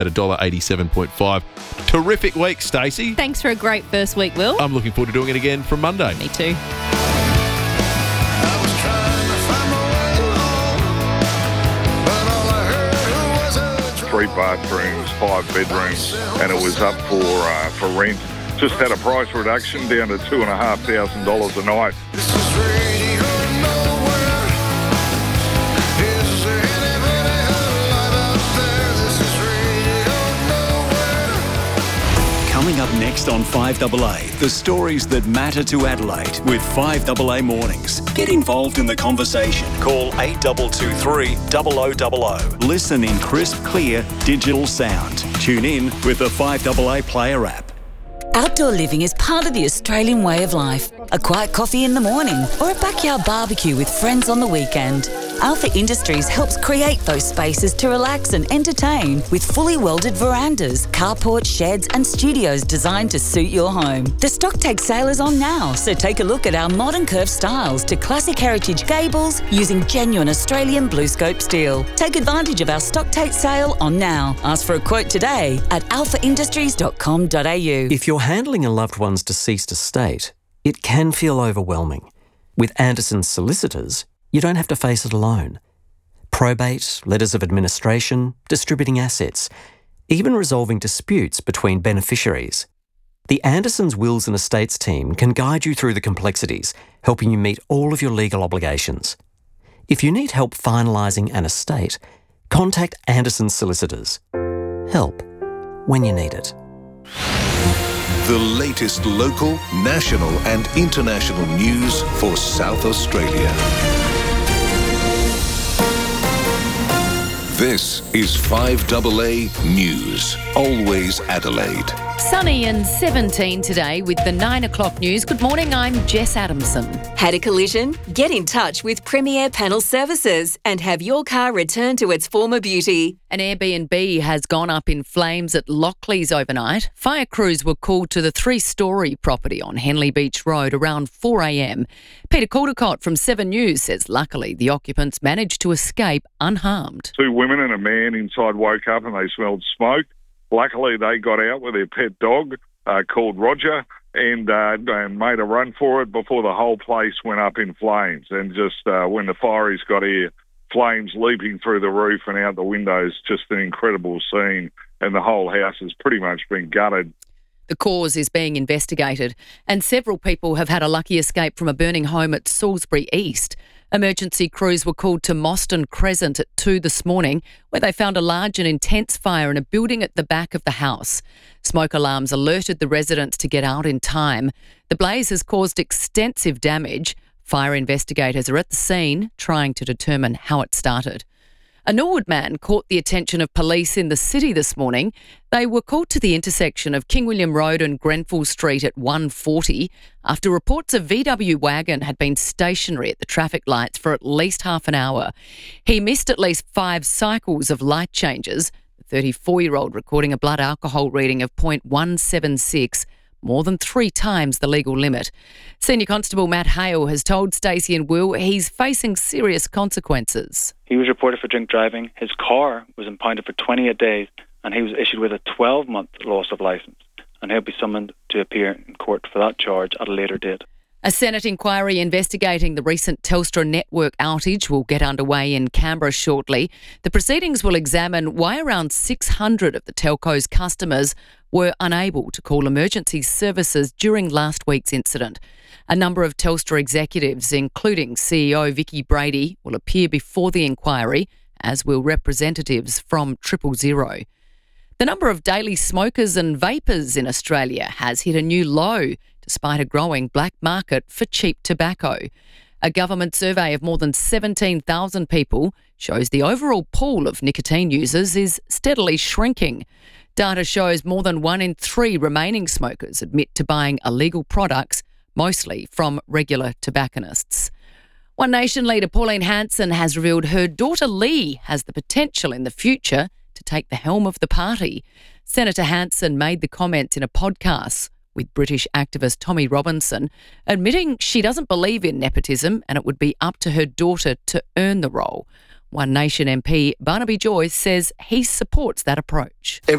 at $1.87.5. Terrific week, Stacey. Thanks for a great first week, Will. I'm looking forward to doing it again from Monday. Me too. Three bathrooms, 5 bedrooms, and it was up for rent. Just had a price reduction down to $2,500 a night. Coming up next on 5AA, the stories that matter to Adelaide with 5AA Mornings. Get involved in the conversation. Call 8223 0000. Listen in crisp, clear, digital sound. Tune in with the 5AA Player app. Outdoor living is part of the Australian way of life. A quiet coffee in the morning or a backyard barbecue with friends on the weekend. Alpha Industries helps create those spaces to relax and entertain with fully welded verandas, carports, sheds and studios designed to suit your home. The stock take sale is on now, so take a look at our modern curved styles to classic heritage gables using genuine Australian BlueScope steel. Take advantage of our stock take sale on now. Ask for a quote today at alphaindustries.com.au. If you're handling a loved one's deceased estate, it can feel overwhelming. With Anderson's solicitors, you don't have to face it alone. Probate, letters of administration, distributing assets, even resolving disputes between beneficiaries. The Anderson's Wills and Estates team can guide you through the complexities, helping you meet all of your legal obligations. If you need help finalising an estate, contact Anderson's solicitors. Help when you need it. The latest local, national and international news for South Australia. This is 5AA News, always Adelaide. Sunny and 17 today with the 9 o'clock news. Good morning, I'm Jess Adamson. Had a collision? Get in touch with Premier Panel Services and have your car returned to its former beauty. An Airbnb has gone up in flames at Lockleys overnight. Fire crews were called to the 3-storey property on Henley Beach Road around 4 a.m. Peter Caldecott from 7 News says luckily the occupants managed to escape unharmed. 2 women and a man inside woke up and they smelled smoke. Luckily, they got out with their pet dog called Roger and made a run for it before the whole place went up in flames. And just when the fireys got here, flames leaping through the roof and out the windows, just an incredible scene. And the whole house has pretty much been gutted. The cause is being investigated and several people have had a lucky escape from a burning home at Salisbury East. Emergency crews were called to Mostyn Crescent at 2 this morning, where they found a large and intense fire in a building at the back of the house. Smoke alarms alerted the residents to get out in time. The blaze has caused extensive damage. Fire investigators are at the scene, trying to determine how it started. A Norwood man caught the attention of police in the city this morning. They were called to the intersection of King William Road and Grenfell Street at 1:40 after reports a VW wagon had been stationary at the traffic lights for at least half an hour. He missed at least 5 cycles of light changes, the 34-year-old recording a blood alcohol reading of 0.176, more than 3 times the legal limit. Senior Constable Matt Hale has told Stacey and Will he's facing serious consequences. He was reported for drink driving. His car was impounded for 28 days and he was issued with a 12-month loss of licence. And he'll be summoned to appear in court for that charge at a later date. A Senate inquiry investigating the recent Telstra network outage will get underway in Canberra shortly. The proceedings will examine why around 600 of the telco's customers were unable to call emergency services during last week's incident. A number of Telstra executives, including CEO Vicky Brady, will appear before the inquiry, as will representatives from 000. The number of daily smokers and vapers in Australia has hit a new low, despite a growing black market for cheap tobacco. A government survey of more than 17,000 people shows the overall pool of nicotine users is steadily shrinking. Data shows more than 1 in 3 remaining smokers admit to buying illegal products, mostly from regular tobacconists. One Nation leader Pauline Hanson has revealed her daughter Lee has the potential in the future to take the helm of the party. Senator Hanson made the comments in a podcast with British activist Tommy Robinson, admitting she doesn't believe in nepotism and it would be up to her daughter to earn the role. One Nation MP Barnaby Joyce says he supports that approach.